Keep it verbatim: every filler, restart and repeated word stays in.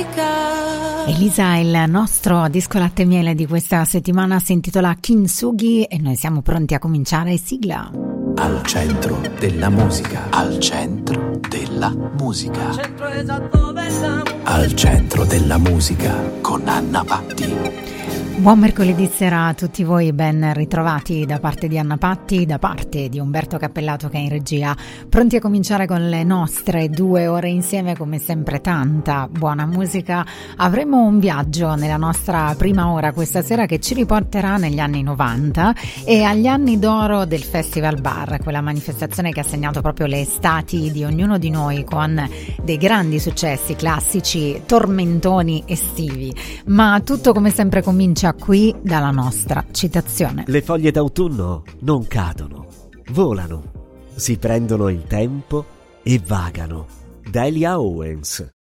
musica. Elisa, il nostro disco latte e miele di questa settimana si intitola Kintsugi e noi siamo pronti a cominciare. Sigla. Al centro della musica, al centro della musica, Al centro esatto della al centro della musica con Anna Patti. Buon mercoledì sera a tutti voi, ben ritrovati da parte di Anna Patti, da parte di Umberto Cappellato che è in regia, pronti a cominciare con le nostre due ore insieme, come sempre tanta buona musica. Avremo un viaggio nella nostra prima ora questa sera che ci riporterà negli anni novanta e agli anni d'oro del Festival Bar, quella manifestazione che ha segnato proprio le estati di ognuno di noi con dei grandi successi classici, tormentoni estivi. Ma tutto come sempre comincia qui dalla nostra citazione. Le foglie d'autunno non cadono, volano, si prendono il tempo e vagano. Delia Owens.